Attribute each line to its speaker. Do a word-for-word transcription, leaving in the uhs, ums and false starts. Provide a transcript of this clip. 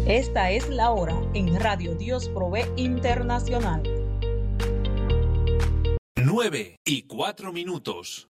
Speaker 1: Esta es la hora en Radio Dios Provee Internacional.
Speaker 2: Nueve y cuatro minutos.